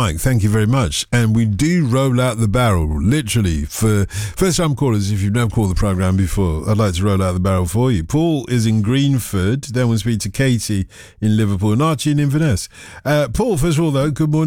Mike, thank you very much. And we do roll out the barrel, literally, for first-time callers. If you've never called the programme before, I'd like to roll out the barrel for you. Paul is in Greenford. Then we'll speak to Katie in Liverpool and Archie in Inverness. Paul, first of all, though, good morning.